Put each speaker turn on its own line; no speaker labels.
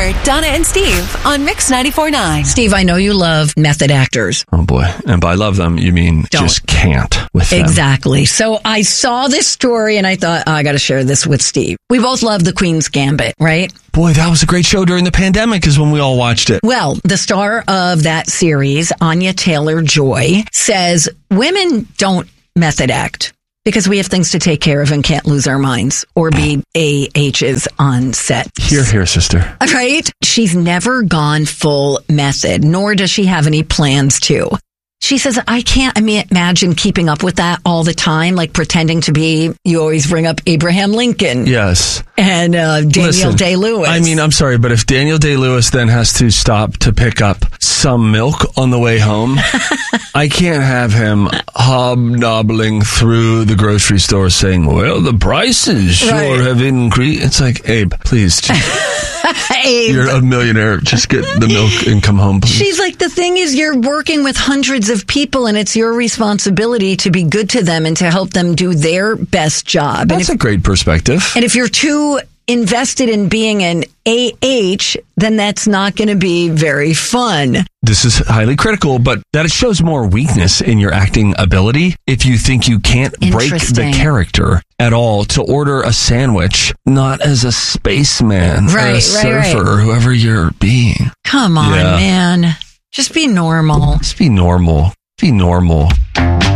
more Donna and Steve on Mix 94.9.
Steve, I know you love method actors.
Oh boy. And by love them, you mean just can't with them.
Exactly. So I saw this story and I thought, I got to share this with Steve. We both love The Queen's Gambit, right?
Boy, that was a great show during the pandemic is when we all watched it.
Well, the star of that series, Anya Taylor-Joy, says women don't method act because we have things to take care of and can't lose our minds or be AHs on set.
Here, sister.
Right? She's never gone full method, nor does she have any plans to. She says, I can't imagine keeping up with that all the time, like pretending to be, you always bring up Abraham Lincoln.
Yes.
And Daniel Day-Lewis.
I mean, I'm sorry, but if Daniel Day-Lewis then has to stop to pick up some milk on the way home, I can't have him hobnobbling through the grocery store saying, well, the prices sure have increased. It's like, Abe, please.
Abe.
You're a millionaire. Just get the milk and come home, please.
She's like, the thing is, you're working with hundreds of people and it's your responsibility to be good to them and to help them do their best job.
That's a great perspective.
And if you're too invested in being an AH, then that's not going to be very fun.
This is highly critical, but that it shows more weakness in your acting ability if you think you can't break the character at all to order a sandwich, not as a spaceman or a surfer or whoever you're being.
Come on, man. Just be normal.
Just be normal. Be normal.